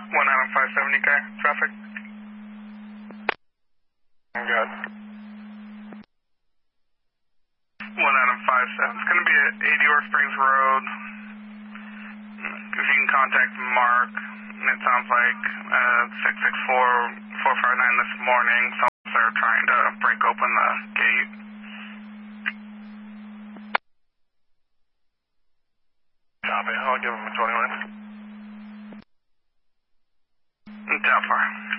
One Adam 570K, traffic. Good. One Adam 57. It's going to be at 80 York Springs Road. If you can contact Mark, it sounds like 664-459 this morning. Someone's there trying to break open the gate. Copy. I'll give him a 21. How far?